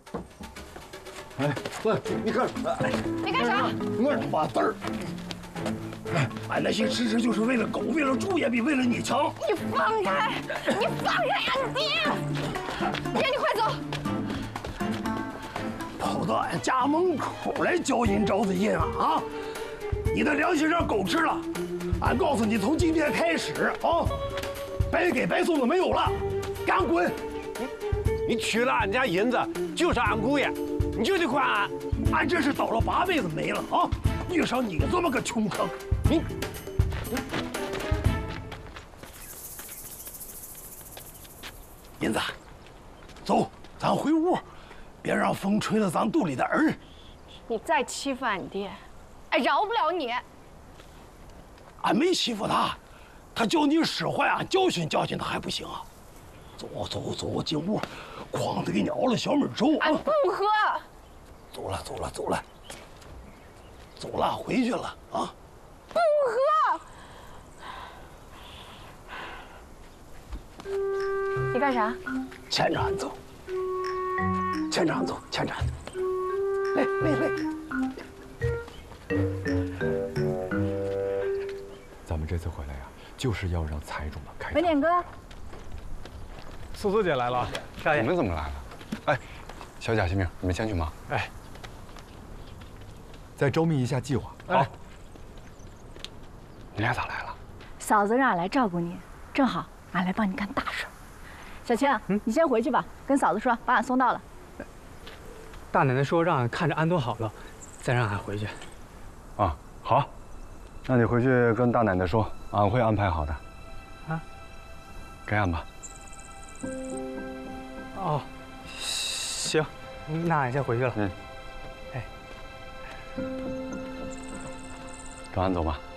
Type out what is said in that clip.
哎，喂，你干啥？ 你干啥？ 我他妈字儿！俺那些吃就是为了狗，为了猪也比为了你强。 你放开！你放开呀！爹，你快走！ 跑到俺家门口来叫人找子音啊！你的良心让狗吃了！俺告诉你，从今天开始啊，白给白送的没有了，赶滚！ 你娶了俺家银子，就是俺姑爷，你就得管俺。 俺这是倒了8辈子霉了啊！遇上你这么个穷坑，你银子，走，咱回屋，别让风吹了咱肚里的儿。 你再欺负俺爹，俺饶不了你。 俺没欺负他，他叫你使坏，俺教训教训他还不行啊？走走走，进屋，哐的给你熬了小米粥。 俺不喝。 走了走了走了，走了回去了啊！ 不喝。你干啥？ 牵着俺走，牵着俺走，牵着俺走。来来来， 咱们这次回来呀，就是要让财主们开文典哥， 素素姐来了，少爷， 你们怎么来了？哎，小贾、新明，你们先去忙。 哎， 再周密一下计划。 好。 你俩咋来了？ 嫂子让俺来照顾你，正好俺来帮你干大事。小青，你先回去吧，跟嫂子说把俺送到了。 大奶奶说让俺看着安顿好了，再让俺回去。 啊，好，那你回去跟大奶奶说，俺会安排好的。 啊， 该按吧。 哦，行，那俺先回去了。 嗯。 哎， 跟俺走吧。